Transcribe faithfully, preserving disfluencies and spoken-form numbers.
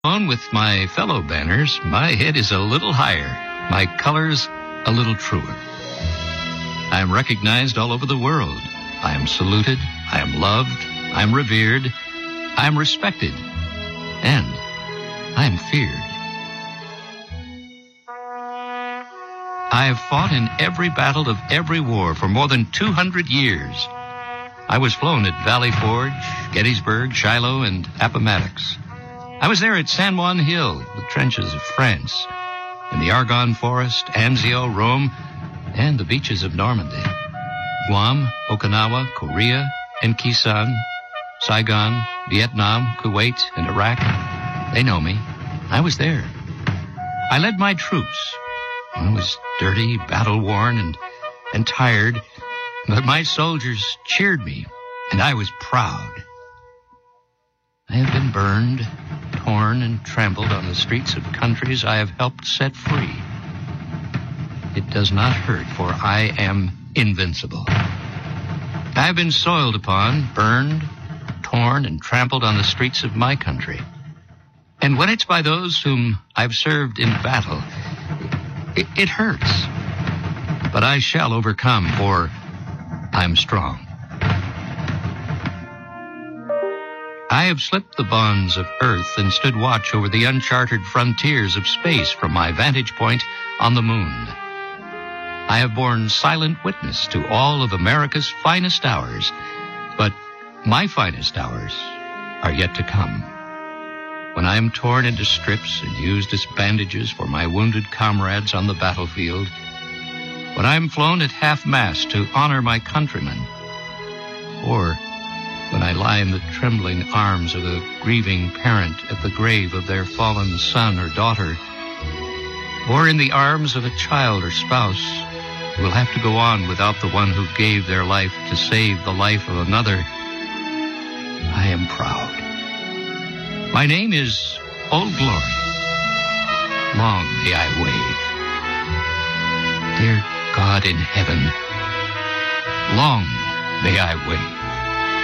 On with my fellow banners, my head is a little higher, my colors a little truer. I am recognized all over the world. I am saluted, I am loved, I am revered, I am respected, and I am feared. I have fought in every battle of every war for more than two hundred years. I was flown at Valley Forge, Gettysburg, Shiloh, and Appomattox. I was there at San Juan Hill, the trenches of France, in the Argonne Forest, Anzio, Rome, and the beaches of Normandy. Guam, Okinawa, Korea, and Kisan, Saigon, Vietnam, Kuwait, and Iraq. They know me. I was there. I led my troops. I was dirty, battle-worn, and, and tired, but my soldiers cheered me, and I was proud. I have been burned, torn, and trampled on the streets of countries I have helped set free. It does not hurt, for I am invincible. I have been soiled upon, burned, torn, and trampled on the streets of my country. And when it's by those whom I've served in battle, it, it hurts. But I shall overcome, for I'm strong. I have slipped the bonds of earth and stood watch over the uncharted frontiers of space from my vantage point on the moon. I have borne silent witness to all of America's finest hours, but my finest hours are yet to come. When I am torn into strips and used as bandages for my wounded comrades on the battlefield, when I am flown at half-mast to honor my countrymen, or when I lie in the trembling arms of a grieving parent at the grave of their fallen son or daughter, or in the arms of a child or spouse who will have to go on without the one who gave their life to save the life of another, I am proud. My name is Old Glory. Long may I wave. Dear God in heaven, long may I wave.